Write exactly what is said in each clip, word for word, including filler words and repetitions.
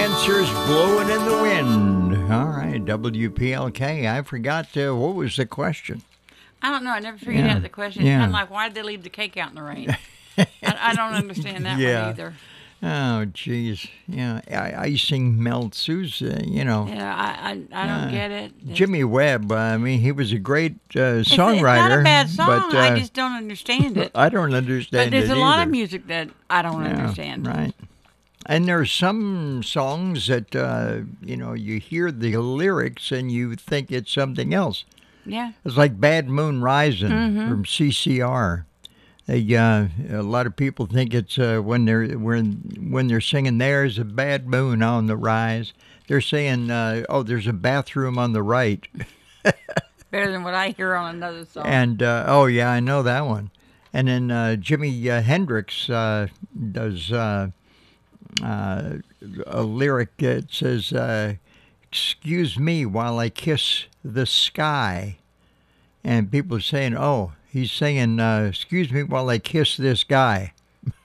Dancers Blowing in the Wind. All right, W P L K. I forgot, uh, what was the question? I don't know. I never figured Yeah. out the question. It's Yeah. kind of like, why did they leave the cake out in the rain? I, I don't understand that Yeah. one either. Oh, geez. Yeah, I- icing melts. Who's, uh, you know, Yeah, I, I, I don't Uh, get it. It's, Jimmy Webb. Uh, I mean, he was a great uh, it's, songwriter. it's not a bad song. But, uh, I just don't understand it. I don't understand But there's it a lot either. of music that I don't Yeah, understand. Right. And there's some songs that, uh, you know, you hear the lyrics and you think it's something else. Yeah. It's like Bad Moon Rising Mm-hmm. from C C R. They, uh, a lot of people think it's uh, when they're when when they're singing "There's a bad moon on the rise." They're saying, uh, "Oh, there's a bathroom on the right." Better than what I hear on another song. And uh, oh yeah, I know that one. And then uh, Jimi uh, Hendrix uh, does uh, uh, a lyric that says, uh, "Excuse me while I kiss the sky," and people are saying, "Oh, he's saying, uh, excuse me while I kiss this guy."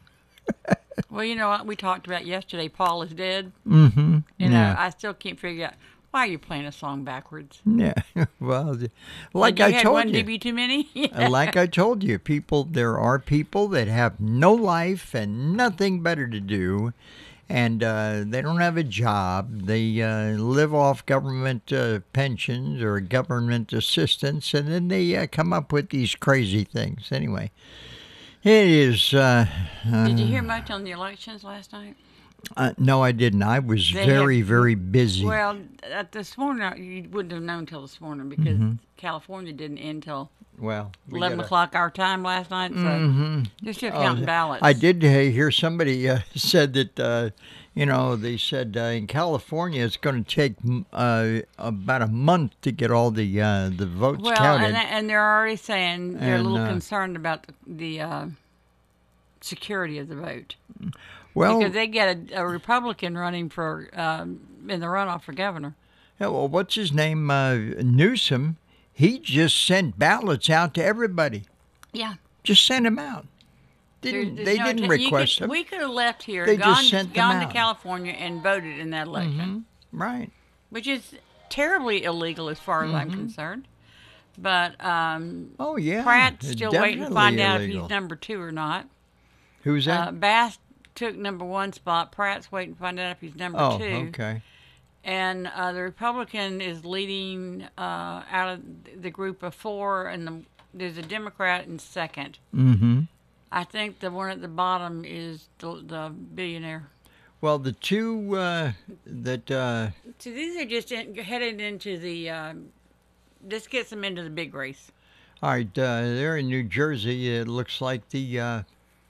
Well, you know what we talked about yesterday? Paul is dead. Mm-hmm. You know, Yeah. I still can't figure out why are you playing a song backwards. Yeah. Well, th- like Did you I had told one you. D B too many. Uh, like I told you, people, there are people that have no life and nothing better to do, and uh, they don't have a job. They uh, live off government uh, pensions or government assistance, and then they uh, come up with these crazy things. Anyway, it is. Uh, uh, Did you hear much on the elections last night? uh, no, I didn't. I was They very, have- very busy. Well, at this morning, uh, you wouldn't have known till this morning because California didn't end till Well, we eleven gotta- o'clock our time last night. So Mhm. they're still Oh, counting ballots. I did uh, hear somebody uh, said that, uh, you know, they said uh, in California it's going to take mm, uh, about a month to get all the uh, the votes Well, counted. and, and they're already saying they're a And, little uh, concerned about the, the uh, security of the vote. well, Because they get a, a Republican running for um, in the runoff for governor. yeah, well, what's his name? Uh, Newsom. He just sent ballots out to everybody. Yeah. Just sent them out. There- Didn't there's they no didn't atten- you request could- them? We could have left here, They gone, just sent them gone to out. California, and voted in that election, Right. which is terribly illegal as far as I'm concerned. But um, Oh yeah. Pratt's still waiting to find Definitely out if illegal. he's number two or not. Who's that? Uh, Bass took number one spot. Pratt's waiting to find out if he's number oh, two. okay. And uh, the Republican is leading uh, out of the group of four, and the, there's a Democrat in second. Mm-hmm. I think the one at the bottom is the, the billionaire. Well, the two uh, that. Uh, So these are just in, headed into the. Uh, this gets them into the big race. All right, uh, they're in New Jersey. It looks like the, uh,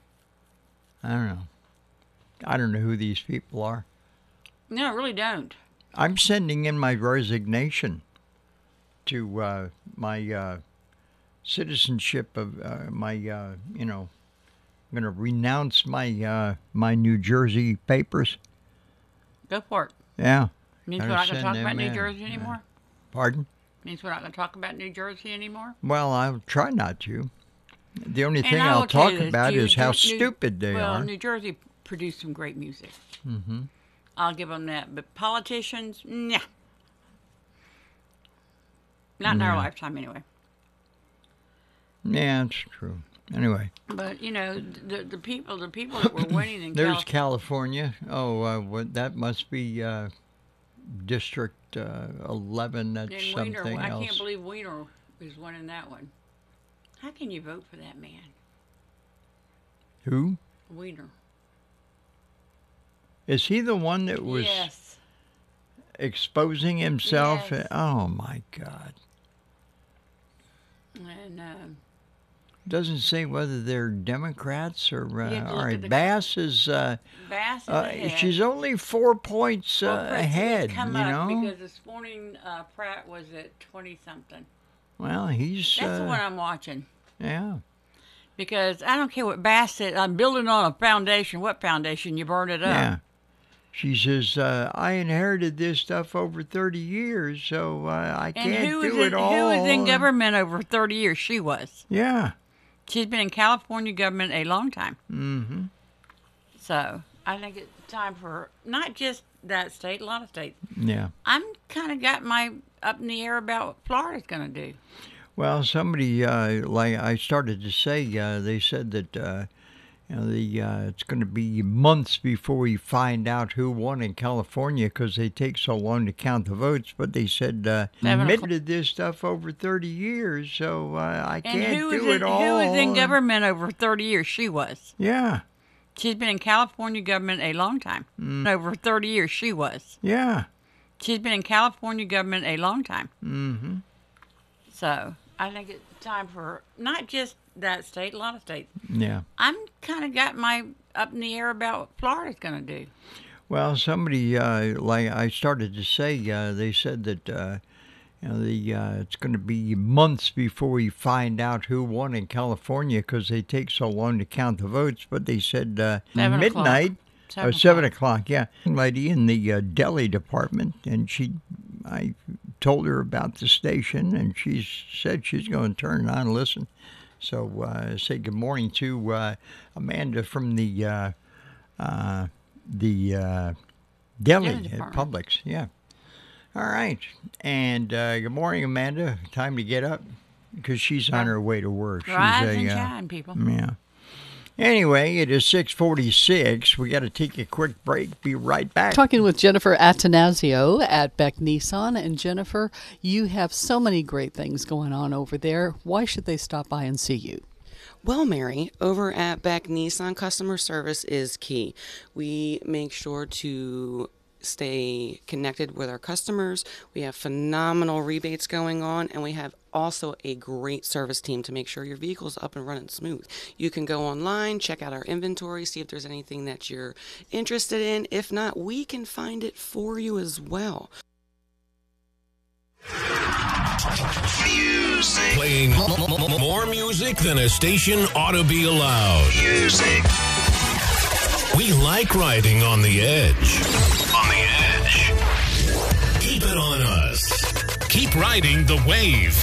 I don't know. I don't know who these people are. No, I really don't. I'm sending in my resignation to uh, my uh, citizenship of uh, my, uh, you know, I'm going to renounce my uh, my New Jersey papers. Go for it. Yeah. Means Gotta we're not going to send talk them about New in. Jersey anymore? Pardon? Means we're not going to talk about New Jersey anymore? Well, I'll try not to. The only And thing I I'll will tell talk you this, about New- is how New- stupid they well, are. New Jersey produced some great music. Mm-hmm. I'll give them that. But politicians, nah. Not in our Yeah. lifetime, anyway. Yeah, it's true. Anyway. But you know, the the people, the people that were winning in There's California. California. Oh, uh, what, that must be uh, District uh, eleven. That's And something Wiener, I else. can't believe Wiener is winning that one. How can you vote for that man, Who? Wiener? Is he the one that was Yes. exposing himself? Yes. Oh, my God. And uh, Doesn't say whether they're Democrats or... Uh, You have to all look right, at the- Bass is... Uh, Bass is uh, ahead. she's only four points Well, uh, Pratt's ahead, you come up know? because this morning uh, Pratt was at twenty something. Well, he's... That's uh, the one I'm watching. Yeah. Because I don't care what Bass said. I'm building on a foundation. What foundation? You burn it up. Yeah. She says, uh, I inherited this stuff over thirty years, so uh, I And can't who was do it in, all. who was in government over thirty years? She was. Yeah. She's been in California government a long time. Mm-hmm. So I think it's time for not just that state, a lot of states. Yeah. I'm kind of got my up in the air about what Florida's going to do. Well, somebody, uh, like I started to say, uh, they said that uh, you know, the uh, it's going to be months before we find out who won in California because they take so long to count the votes. But they said uh, admitted this stuff over thirty years, so uh, I And can't who do was it in, all. Who was in government over thirty years? She was. Yeah. She's been in California government a long time. Mm. Over thirty years, she was. Yeah. She's been in California government a long time. Mm-hmm. So I think it's time for not just that state, a lot of states. Yeah. I'm kind of got my up in the air about what Florida's going to do. Well, somebody, uh, like I started to say, uh, they said that uh, you know, the uh, it's going to be months before we find out who won in California because they take so long to count the votes. But they said uh, seven midnight. Seven oh, seven o'clock, yeah. Lady in the uh, Delhi department, and she, I told her about the station, and she said she's going to turn it on and listen. So uh, say good morning to uh, Amanda from the uh, uh, the uh, Delhi at Publix. Yeah. All right, and uh, good morning, Amanda. Time to get up because she's on her way to work. Rise she's a, and uh, shine, people. Yeah. Anyway, it is six forty-six. We got to take a quick break. Be right back. Talking with Jennifer Attanasio at Beck Nissan. And Jennifer, you have so many great things going on over there. Why should they stop by and see you? Well, Mary, over at Beck Nissan, customer service is key. We make sure to stay connected with our customers. We have phenomenal rebates going on, and we have also a great service team to make sure your vehicle's up and running smooth. You can go online, check out our inventory, see if there's anything that you're interested in. If not, we can find it for you as well. Music. Playing more music than a station ought to be allowed. Music. We like riding on the edge. On the edge. Keep it on us. Keep riding the wave.